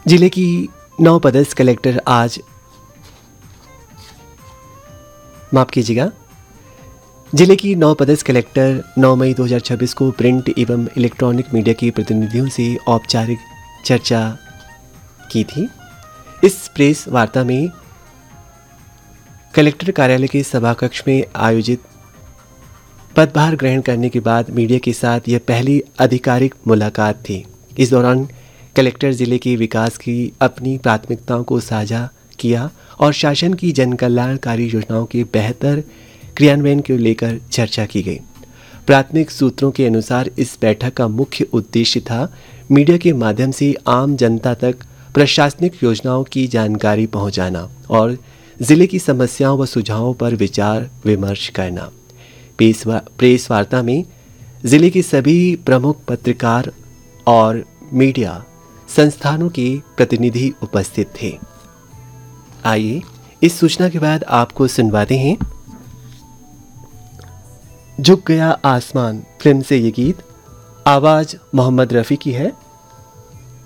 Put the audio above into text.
जिले की नवपदस्थ कलेक्टर आज माफ कीजिएगा जिले की नवपदस्थ कलेक्टर 9 मई 2026 को प्रिंट एवं इलेक्ट्रॉनिक मीडिया के प्रतिनिधियों से औपचारिक चर्चा की थी। इस प्रेस वार्ता में कलेक्टर कार्यालय के सभाकक्ष में आयोजित पदभार ग्रहण करने के बाद मीडिया के साथ यह पहली आधिकारिक मुलाकात थी। इस दौरान कलेक्टर जिले के विकास की अपनी प्राथमिकताओं को साझा किया और शासन की जनकल्याणकारी योजनाओं के बेहतर क्रियान्वयन को लेकर चर्चा की गई। प्राथमिक सूत्रों के अनुसार इस बैठक का मुख्य उद्देश्य था मीडिया के माध्यम से आम जनता तक प्रशासनिक योजनाओं की जानकारी पहुंचाना और जिले की समस्याओं व सुझावों पर विचार विमर्श करना। प्रेस वार्ता में जिले के सभी प्रमुख पत्रकार और मीडिया संस्थानों के प्रतिनिधि उपस्थित थे। आइए इस सूचना के बाद आपको सुनवाते हैं झुक गया आसमान फिल्म से ये गीत। आवाज मोहम्मद रफ़ी की है।